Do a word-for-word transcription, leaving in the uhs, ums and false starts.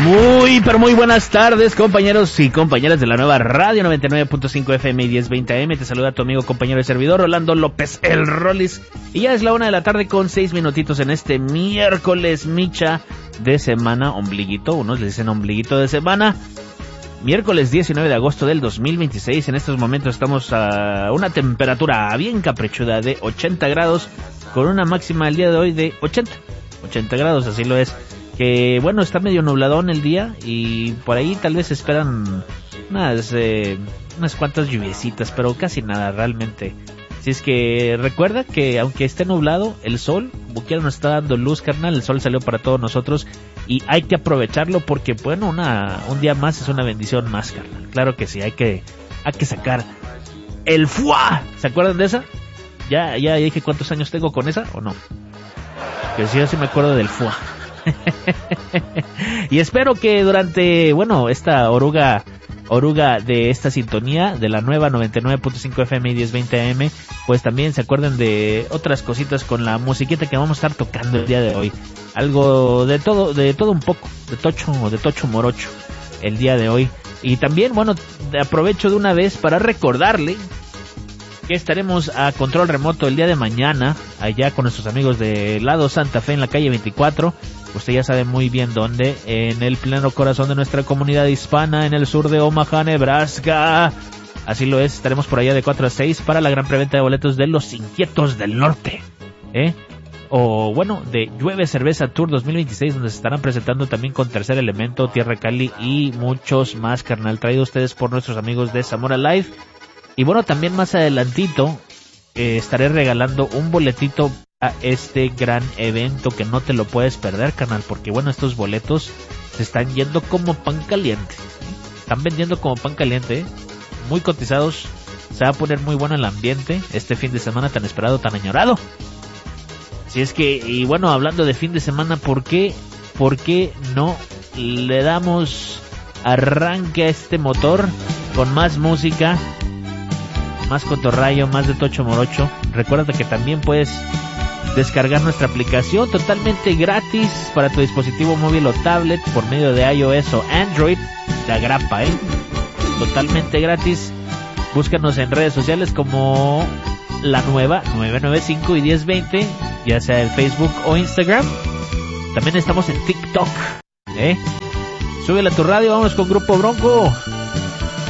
Muy, pero muy buenas tardes, compañeros y compañeras de la nueva Radio noventa y nueve punto cinco F M y diez veinte A M. Te saluda tu amigo, compañero y servidor, Rolando López, el Rolis. Y ya es la una de la tarde con seis minutitos en este miércoles micha de semana, ombliguito, unos le dicen ombliguito de semana. Miércoles diecinueve de agosto del dos mil veintiséis. En estos momentos estamos a una temperatura bien caprichuda de ochenta grados, con una máxima el día de hoy de ochenta grados, así lo es. Que bueno, está medio nubladón el día y por ahí tal vez esperan unas, eh, unas cuantas lluviecitas, pero casi nada realmente. Si es que recuerda que aunque esté nublado, el sol, como quiera, nos está dando luz, carnal. El sol salió para todos nosotros y hay que aprovecharlo porque, bueno, una un día más es una bendición más, carnal. Claro que sí, hay que hay que sacar el fuá. ¿Se acuerdan de esa? ¿Ya, ya dije cuántos años tengo con esa o no? Que sí, yo sí me acuerdo del fuá. Y espero que durante, bueno, esta oruga oruga de esta sintonía de la nueva noventa y nueve punto cinco F M y diez veinte A M, pues también se acuerden de otras cositas con la musiquita que vamos a estar tocando el día de hoy. Algo de todo, de todo un poco, de tocho o de tocho morocho el día de hoy. Y también, bueno, aprovecho de una vez para recordarle que estaremos a control remoto el día de mañana, allá con nuestros amigos de Lado Santa Fe en la calle veinticuatro. Usted ya sabe muy bien dónde, en el pleno corazón de nuestra comunidad hispana, en el sur de Omaha, Nebraska. Así lo es, estaremos por allá de cuatro a seis para la gran preventa de boletos de Los Inquietos del Norte, ¿eh? O bueno, de Llueve Cerveza Tour dos mil veintiséis, donde se estarán presentando también con Tercer Elemento, Tierra Cali y muchos más, carnal, traído ustedes por nuestros amigos de Zamora Live. Y bueno, también más adelantito eh, estaré regalando un boletito a este gran evento que no te lo puedes perder, carnal, porque bueno, estos boletos se están yendo como pan caliente. Están vendiendo como pan caliente, ¿eh? Muy cotizados. Se va a poner muy bueno el ambiente este fin de semana tan esperado, tan añorado. Si es que, y bueno, hablando de fin de semana, ¿por qué, por qué no le damos arranque a este motor con más música, más cotorrayo, más de tocho morocho? Recuerda que también puedes descargar nuestra aplicación totalmente gratis para tu dispositivo móvil o tablet por medio de iOS o Android. La grapa, ¿eh? Totalmente gratis. Búscanos en redes sociales como la nueva nueve nueve cinco y diez veinte, ya sea en Facebook o Instagram. También estamos en TikTok, ¿eh? Súbele a tu radio, vamos con Grupo Bronco.